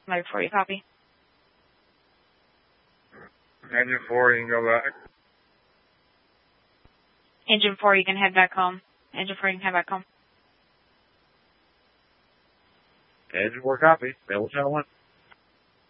Mike 4, you copy? Engine 4, you can go back. Engine 4, you can head back home. Engine 4, you can head back home. Engine 4, copy. Available channel 1.